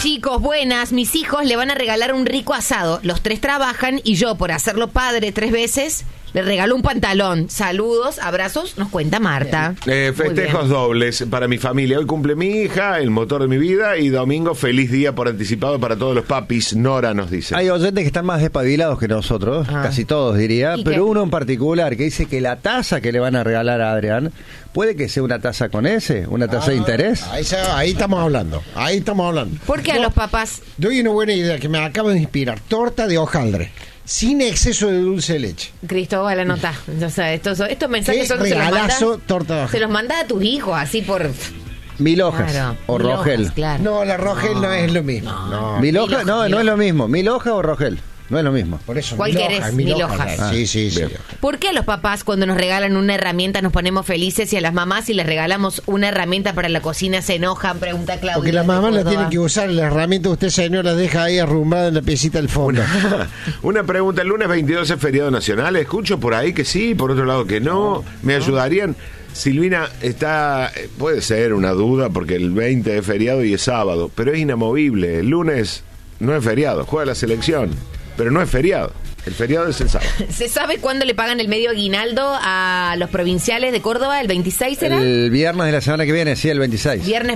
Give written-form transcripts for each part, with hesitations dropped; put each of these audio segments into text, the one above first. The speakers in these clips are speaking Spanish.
chicos, buenas. Mis hijos le van a regalar un rico asado. Los 3 trabajan y yo, por hacerlo padre 3 veces, le regalo un pantalón. Saludos, abrazos, nos cuenta Marta. Festejos dobles para mi familia. Hoy cumple mi hija, el motor de mi vida, y domingo feliz día por anticipado para todos los papis. Nora nos dice. Hay oyentes que están más despabilados que nosotros, casi todos diría, pero uno en particular que dice que la tasa que le van a regalar a Adrián puede que sea una tasa con S, una tasa de interés. Ahí estamos hablando. ¿Por qué a los papás? Doy una buena idea que me acabo de inspirar. Torta de hojaldre, sin exceso de dulce de leche. Cristóbal, anota. O sea, estos mensajes son regalazo, torta de hojaldre. Se los manda a tus hijos, así por... 1000 hojas, claro, o 1000 Rogel. Hojas, claro. No, la Rogel no es lo mismo. No. 1000 hojas, no es lo mismo. 1000 hojas o Rogel, no es lo mismo. Por eso, ¿cuál querés? 1000 hojas. Sí. ¿Por qué a los papás cuando nos regalan una herramienta nos ponemos felices y a las mamás si les regalamos una herramienta para la cocina se enojan? Pregunta Claudia. Porque las mamás la tienen que usar, la herramienta usted, señor, la deja ahí arrumbada en la piecita del fondo. Una pregunta, el lunes 22 es feriado nacional. Escucho por ahí que sí, por otro lado que no. ¿Me ayudarían? Silvina, puede ser una duda porque el 20 es feriado y es sábado, pero es inamovible. El lunes no es feriado, juega la selección, pero no es feriado. El feriado es el sábado. ¿Se sabe cuándo le pagan el medio aguinaldo a los provinciales de Córdoba? ¿El 26 será? El viernes de la semana que viene, sí, el 26. Viernes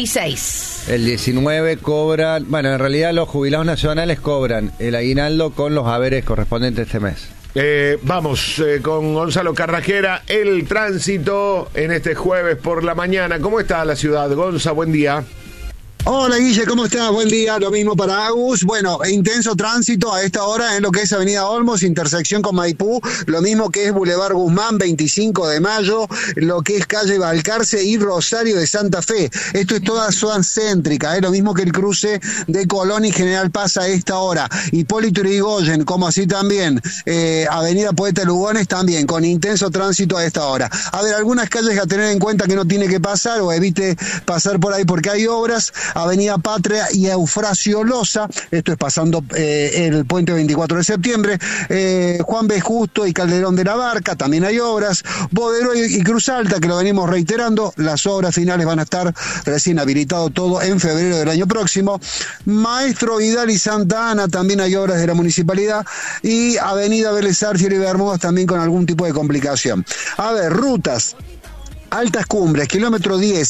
26. El 19 cobran, bueno, en realidad los jubilados nacionales cobran el aguinaldo con los haberes correspondientes este mes. Vamos con Gonzalo Carrajera, el tránsito en este jueves por la mañana. ¿Cómo está la ciudad? Gonza, buen día. Hola Guille, ¿cómo estás? Buen día, lo mismo para Agus. Bueno, intenso tránsito a esta hora en lo que es Avenida Olmos, intersección con Maipú, lo mismo que es Boulevard Guzmán, 25 de mayo, lo que es calle Balcarce y Rosario de Santa Fe. Esto es toda zona céntrica, lo mismo que el cruce de Colón y General Paz a esta hora. Hipólito Yrigoyen, como así también Avenida Poeta Lugones, también con intenso tránsito a esta hora. A ver, algunas calles a tener en cuenta que no tiene que pasar o evite pasar por ahí porque hay obras. Avenida Patria y Eufrasio Loza, esto es pasando el puente 24 de septiembre, Juan B. Justo y Calderón de la Barca, también hay obras, Bodero y Cruz Alta, que lo venimos reiterando, las obras finales van a estar recién habilitado todo en febrero del año próximo. Maestro Vidal y Santa Ana, también hay obras de la municipalidad, y Avenida Vélez Sarsfield y Bermudas también con algún tipo de complicación. A ver, rutas. Altas Cumbres, kilómetro 10,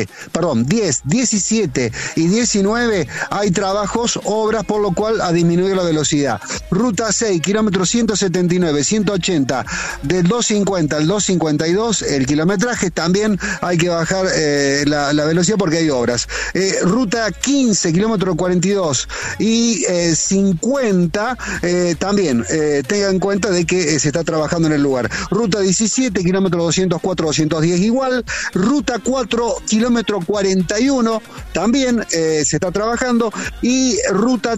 17 y 19 hay trabajos, obras, por lo cual a disminuir la velocidad. Ruta 6, kilómetro 179, 180, del 250 al 252, el kilometraje también hay que bajar la velocidad porque hay obras. Ruta 15, kilómetro 42 y 50, también tengan en cuenta de que se está trabajando en el lugar. Ruta 17, kilómetro 204, 210 igual. Ruta 4, kilómetro 41, también se está trabajando. Y ruta